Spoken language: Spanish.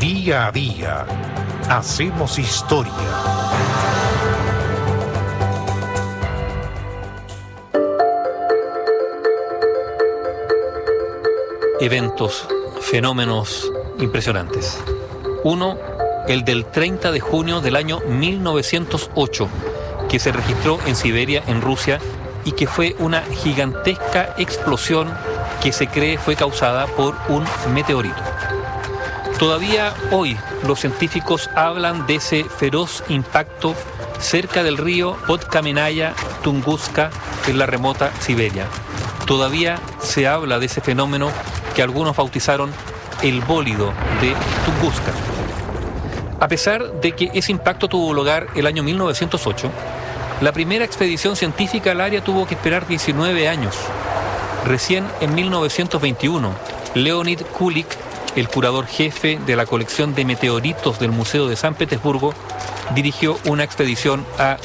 Día a día hacemos historia. Eventos, fenómenos impresionantes. Uno, el del 30 de junio del año 1908, que se registró en Siberia, en Rusia, y que fue una gigantesca explosión que se cree fue causada por un meteorito. Todavía hoy los científicos hablan de ese feroz impacto cerca del río Podkamenaya Tunguska en la remota Siberia. Todavía se habla de ese fenómeno que algunos bautizaron el bólido de Tunguska. A pesar de que ese impacto tuvo lugar el año 1908, la primera expedición científica al área tuvo que esperar 19 años. Recién en 1921, Leonid Kulik, el curador jefe de la colección de meteoritos del Museo de San Petersburgo, dirigió una expedición a